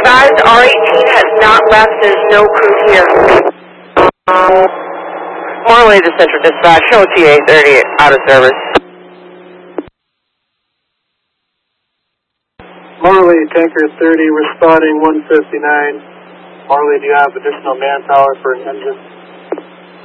advised, R18 has not left. There's no crew here. Marley to Central Dispatch, show TA30 out of service. Marley, Tanker 30, responding 159. Marley, do you have additional manpower for an engine?